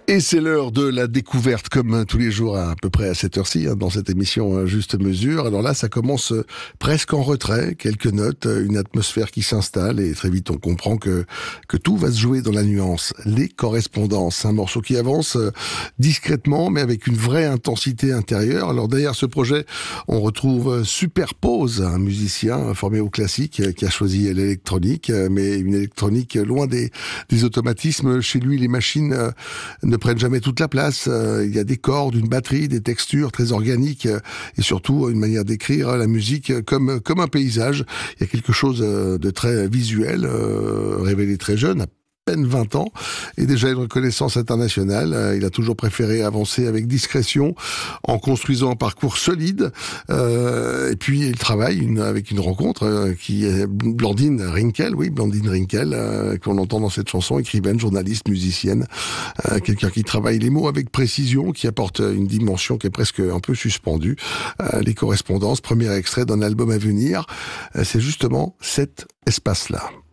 Et c'est l'heure de la découverte, comme tous les jours à peu près à cette heure-ci, dans cette émission Juste Mesure. Alors là, ça commence presque en retrait, quelques notes, une atmosphère qui s'installe et très vite on comprend que tout va se jouer dans la nuance. Les correspondances, un morceau qui avance discrètement mais avec une vraie intensité intérieure. Alors derrière ce projet, on retrouve Superpose, un musicien formé au classique qui a choisi l'électronique, mais une électronique loin des automatismes. Chez lui, les machines ne prennent jamais toute la place. Il y a des cordes, une batterie, des textures très organiques et surtout une manière d'écrire la musique comme un paysage. Il y a quelque chose de très visuel, révélé très jeune, à peine 20 ans, et déjà une reconnaissance internationale. Il a toujours préféré avancer avec discrétion, en construisant un parcours solide. Et puis il travaille avec une rencontre qui est Blandine Rinkel, qu'on entend dans cette chanson, écrivaine, journaliste, musicienne, quelqu'un qui travaille les mots avec précision, qui apporte une dimension qui est presque un peu suspendue. Les correspondances, premier extrait d'un album à venir, c'est justement cet espace-là.